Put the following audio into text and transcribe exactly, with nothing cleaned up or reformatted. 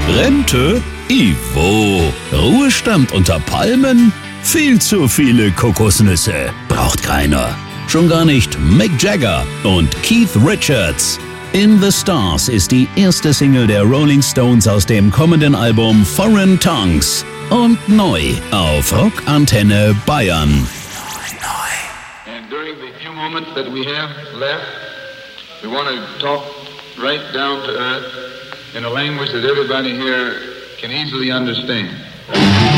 Rente? Ivo. Ruhestand unter Palmen? Viel zu viele Kokosnüsse. Braucht keiner. Schon gar nicht Mick Jagger und Keith Richards. In the Stars ist die erste Single der Rolling Stones aus dem kommenden Album Foreign Tongues. Und neu auf Rockantenne Bayern. And during the few moments that we have left, we want to talk right down to earth in a language that everybody here can easily understand.